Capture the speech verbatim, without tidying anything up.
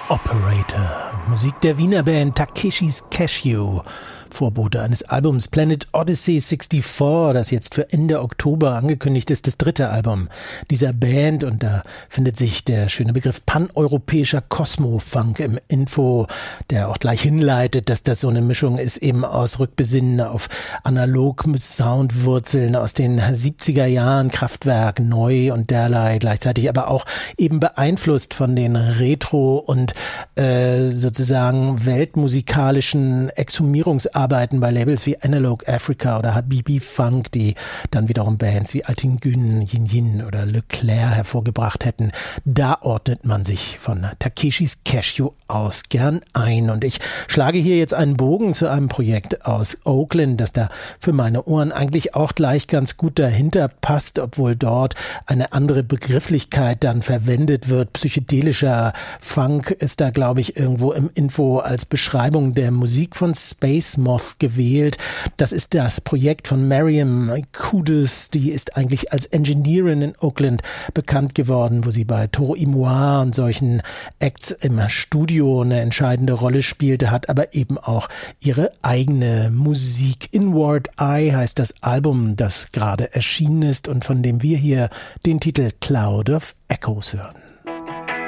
Operator, Musik der Wiener Band Takeshis Cashew, Vorbote eines Albums Planet Odyssey vierundsechzig, das jetzt für Ende Oktober angekündigt ist, das dritte Album dieser Band, und da findet sich der schöne Begriff paneuropäischer Cosmo-Funk im Info, der auch gleich hinleitet, dass das so eine Mischung ist eben aus Rückbesinnen auf Analog-Soundwurzeln aus den siebziger Jahren, Kraftwerk, neu und derlei, gleichzeitig aber auch eben beeinflusst von den Retro- und äh, sozusagen weltmusikalischen Exhumierungsarbeiten Arbeiten bei Labels wie Analog Africa oder Habibi Funk, die dann wiederum Bands wie Altingün, Yin Yin oder Leclerc hervorgebracht hätten. Da ordnet man sich von Takeshis Cashew aus gern ein. Und ich schlage hier jetzt einen Bogen zu einem Projekt aus Oakland, das da für meine Ohren eigentlich auch gleich ganz gut dahinter passt, obwohl dort eine andere Begrifflichkeit dann verwendet wird. Psychedelischer Funk ist da, glaube ich, irgendwo im Info als Beschreibung der Musik von Space Moth gewählt. Das ist das Projekt von Mariam Kudus, die ist eigentlich als Engineerin in Oakland bekannt geworden, wo sie bei Toro y Moi und solchen Acts im Studio eine entscheidende Rolle spielte, hat aber eben auch ihre eigene Musik. Inward Eye heißt das Album, das gerade erschienen ist und von dem wir hier den Titel Cloud of Echoes hören.